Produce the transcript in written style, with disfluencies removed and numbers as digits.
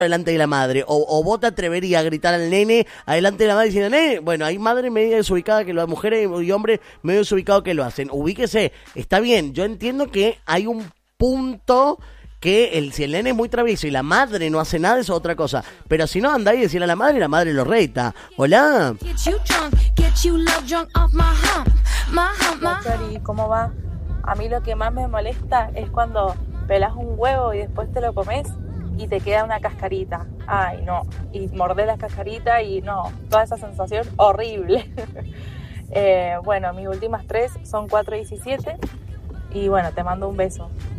delante de la madre, o vos te atreverías a gritar al nene adelante de la madre diciendo, nene, bueno, hay madre media desubicada que lo hacen, mujeres y hombres medio desubicados que lo hacen, ubíquese, está bien, yo entiendo que hay un punto que si el nene es muy travieso y la madre no hace nada, eso es otra cosa, pero si no, andá y decirle a la madre lo reta, hola. Hola, Chori, ¿cómo va? A mí lo que más me molesta es cuando pelás un huevo y después te lo comes y te queda una cascarita. Ay, no. Y mordés la cascarita y no. Toda esa sensación horrible. Bueno, mis últimas 3 son 4 y 17. Y bueno, te mando un beso.